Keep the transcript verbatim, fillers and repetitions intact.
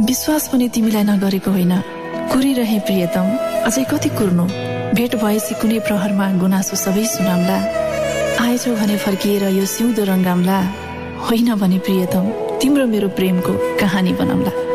विश्वास पनि तिमीलाई नगरेको होइन, कुरिरहे प्रियतम, अझै कति कुर्नु। भेट भएपछि कुनै प्रहरमा गुनासो सबै सुनाम्ला, आएछौ भने फर्किएर यो सिउँदो रङ्गाम्ला, होइन भने प्रियतम तिम्रो मेरो प्रेमको कहानी बनाम्ला।